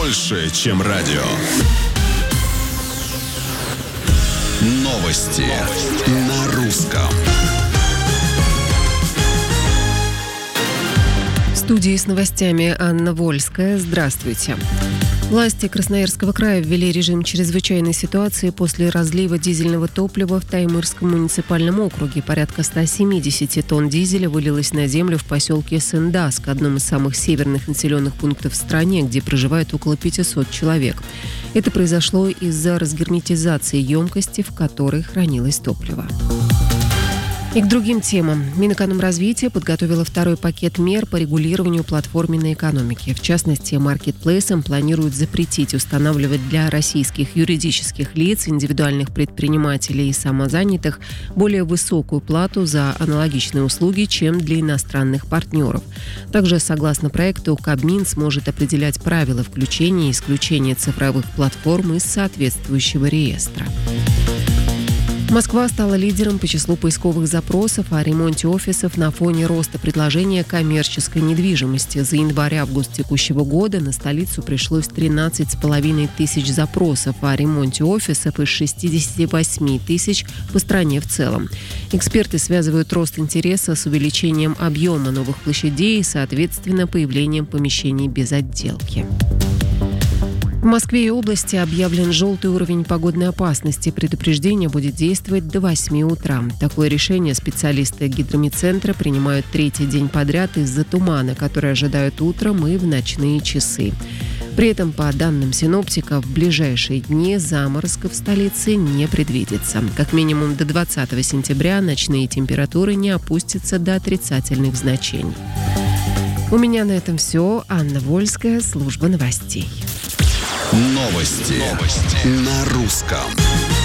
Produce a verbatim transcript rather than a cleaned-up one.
больше, чем радио. Новости, Новости. На русском. В студии с новостями Анна Вольская. Здравствуйте. Власти Красноярского края ввели режим чрезвычайной ситуации после разлива дизельного топлива в Таймырском муниципальном округе. Порядка ста семидесяти тонн дизеля вылилось на землю в поселке Сендаск, одном из самых северных населенных пунктов в стране, где проживает около пятисот человек. Это произошло из-за разгерметизации емкости, в которой хранилось топливо. И к другим темам. Минэкономразвития подготовила второй пакет мер по регулированию платформенной экономики. В частности, маркетплейсам планируют запретить устанавливать для российских юридических лиц, индивидуальных предпринимателей и самозанятых более высокую плату за аналогичные услуги, чем для иностранных партнеров. Также, согласно проекту, Кабмин сможет определять правила включения и исключения цифровых платформ из соответствующего реестра. Москва стала лидером по числу поисковых запросов о ремонте офисов на фоне роста предложения коммерческой недвижимости. За январь-август текущего года на столицу пришлось тринадцать с половиной тысяч запросов о ремонте офисов из шестидесяти восьми тысяч по стране в целом. Эксперты связывают рост интереса с увеличением объема новых площадей и, соответственно, появлением помещений без отделки. В Москве и области объявлен желтый уровень погодной опасности. Предупреждение будет действовать до восьми утра. Такое решение специалисты гидромедцентра принимают третий день подряд из-за тумана, который ожидают утром и в ночные часы. При этом, по данным синоптиков, в ближайшие дни заморозков в столице не предвидится. Как минимум до двадцатого сентября ночные температуры не опустятся до отрицательных значений. У меня на этом все. Анна Вольская, служба новостей. Новости, Новости. На русском.